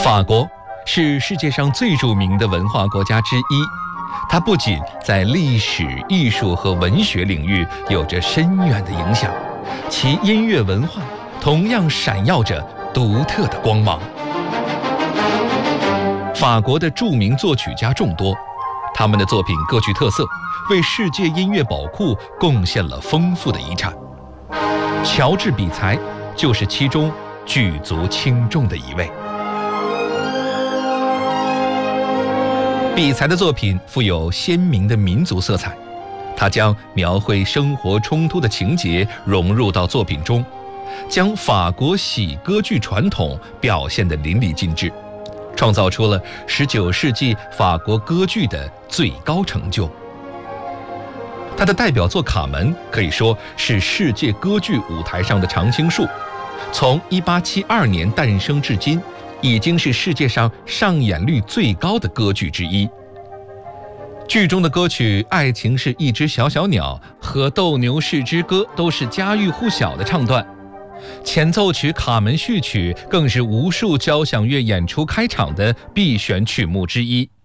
法国是世界上最著名的文化国家之一，它不仅在历史、艺术和文学领域有着深远的影响，其音乐文化同样闪耀着独特的光芒。法国的著名作曲家众多，他们的作品各具特色，为世界音乐宝库贡献了丰富的遗产。乔治·比才就是其中举足轻重的一位。比才的作品富有鲜明的民族色彩，他将描绘生活冲突的情节融入到作品中，将法国喜歌剧传统表现得淋漓尽致，创造出了19世纪法国歌剧的最高成就。他的代表作《卡门》可以说是世界歌剧舞台上的常青树，从1872年诞生至今，已经是世界上上演率最高的歌剧之一。剧中的歌曲《爱情是一只小小鸟》和《斗牛士之歌》都是家喻户晓的唱段，前奏曲《卡门序曲》更是无数交响乐演出开场的必选曲目之一。